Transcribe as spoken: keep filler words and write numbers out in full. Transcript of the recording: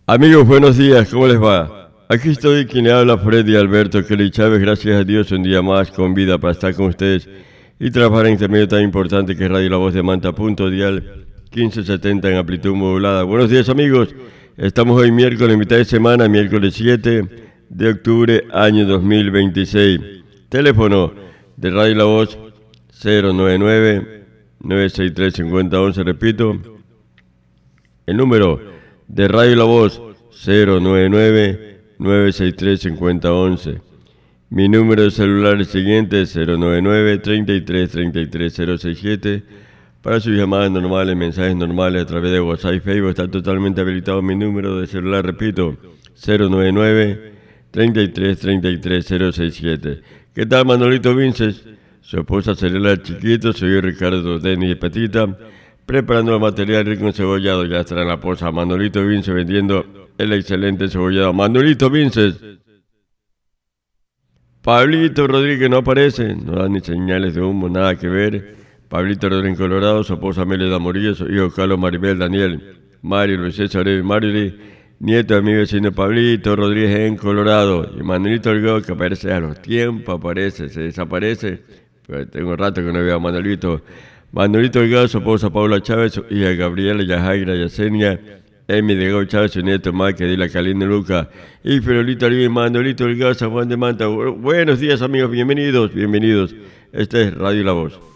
Amigos, buenos días, ¿cómo les va? Aquí estoy, quien le habla, Freddy Alberto Kelly Chávez. Gracias a Dios, un día más con vida para estar con ustedes y trabajar en este medio tan importante que es Radio La Voz de Manta, punto dial quince setenta en amplitud modulada. Buenos días, amigos. Estamos hoy miércoles, mitad de semana, miércoles siete de octubre, año dos mil veintiséis. Teléfono de Radio La Voz cero nueve nueve, nueve seis tres, cinco cero uno uno, repito. El número de Radio La Voz cero nueve nueve, nueve seis tres, cinco cero uno uno. Mi número de celular es el siguiente: cero nueve nueve, treinta y tres, treinta y tres, cero sesenta y siete. Para sus llamadas normales, mensajes normales a través de WhatsApp y Facebook está totalmente habilitado mi número de celular, repito, cero nueve nueve, treinta y tres, treinta y tres, cero sesenta y siete. ¿Qué tal, Manolito Vinces? Su esposa Celela Chiquito, soy Ricardo Denis Petita, preparando el material rico en cebollado. Ya estará en la posa Manolito Vinces vendiendo el excelente cebollado. Manolito Vinces. Pablito Rodríguez no aparece, no da ni señales de humo, nada que ver. Pablito Rodríguez en Colorado, su esposa Amelia de Amorillo, su hijo Carlos Maribel Daniel, Mario Luis César y Marily, nieto de mi vecino Pablito Rodríguez en Colorado. Y Manolito Delgado, que aparece a los tiempos, aparece, se desaparece. Pero tengo rato que no veo a Manolito. Manolito Delgado, su esposa Paula Chávez, su hija Gabriela, Yajaira, Yesenia, Emi Delgado Chávez, su nieto Mike, Dila Calino Luca y Fiorelita Oliva y Manolito Delgado, San Juan de Manta. Buenos días, amigos, bienvenidos, bienvenidos. Esta es Radio La Voz.